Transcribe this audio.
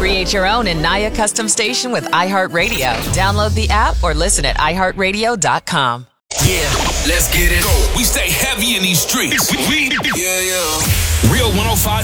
Create your own Anaya custom station with iHeartRadio. Download the app or listen at iHeartRadio.com. Yeah, let's get it. We stay heavy in these streets. Yeah. Real 105.5